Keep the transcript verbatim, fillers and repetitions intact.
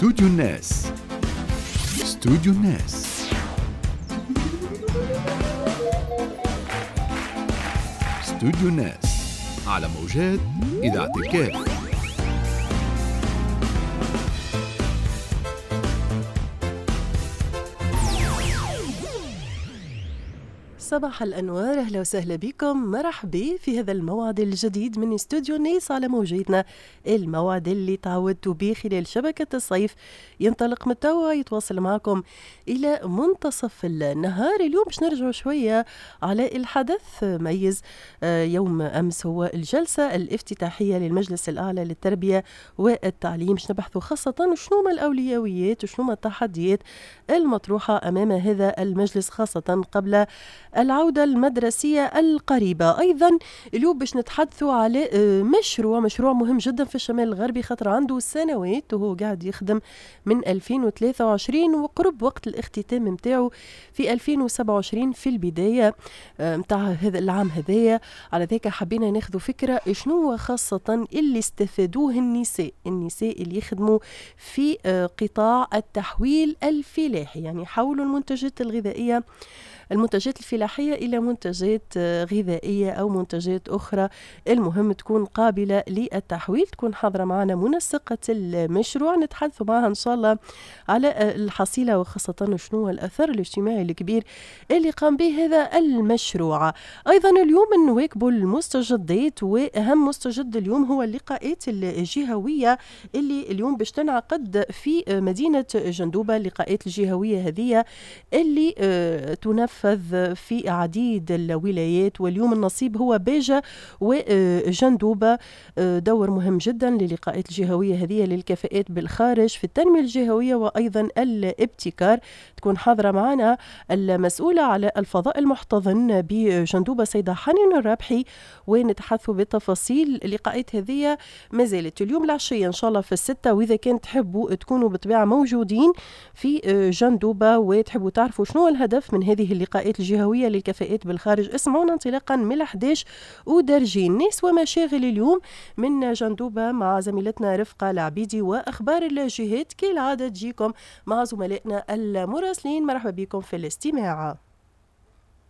استوديو الناس. استوديو الناس استوديو الناس على موجات إذاعة الكاف. صباح الأنوار، أهلا وسهلا بكم، مرحبا في هذا الموعد الجديد من استوديو الناس على موجتنا، الموعد اللي تعودتوا به خلال شبكة الصيف، ينطلق من توا يتواصل معكم إلى منتصف النهار. اليوم باش نرجعوا شوية على الحدث ميز يوم أمس، هو الجلسة الافتتاحية للمجلس الأعلى للتربية والتعليم. باش نبحثوا خاصة شنو ما الأولويات وشنو ما التحديات المطروحة أمام هذا المجلس، خاصة قبل العودة المدرسية القريبة. أيضا اليوم باش نتحدثوا على مشروع مشروع مهم جدا في الشمال الغربي، خاطر عنده سنوات وهو قاعد يخدم من ألفين وثلاثة وعشرين وقرب وقت الاختتام متاعه في ألفين وسبعة وعشرين في البداية متاع هذا العام هذايا. على ذلك حبينا ناخذ فكرة شنو خاصة اللي استفادوه النساء النساء اللي يخدموا في قطاع التحويل الفلاحي، يعني حولوا المنتجات الغذائية المنتجات الفلاحية إلى منتجات غذائية أو منتجات أخرى، المهم تكون قابلة للتحويل. تكون حاضرة معنا منسقة المشروع، نتحدث معها إن شاء الله على الحصيلة وخاصة شنو الأثر الاجتماعي الكبير اللي قام به هذا المشروع. أيضا اليوم نواكبوا المستجدات، وأهم مستجد اليوم هو اللقاءات الجهوية اللي اليوم باش تنعقد في مدينة جندوبة. اللقاءات الجهوية هذه اللي تنفذ في عديد الولايات، واليوم النصيب هو باجة وجندوبة. دور مهم جدا للقاءات الجهوية هذه للكفاءات بالخارج في التنمية الجهوية وأيضا الابتكار. تكون حاضرة معنا المسؤولة على الفضاء المحتضن بجندوبة سيدة حنين الرابحي، ونتحدث بتفاصيل اللقاءات هذه. ما زالت اليوم العشية إن شاء الله في الستة، وإذا كان تحبوا تكونوا بطبيعة موجودين في جندوبة وتحبوا تعرفوا شنو الهدف من هذه اللقاءات الجهوية للكفاءات بالخارج، اسمعونا انطلاقا من أحد عشر ودرجين. ناس ومشاغل اليوم من جندوبة مع زميلتنا رفقة العبيدي، وأخبار الجهات كالعادة تجيكم مع زملائنا المراسلين. مرحبا بكم في الاستماع.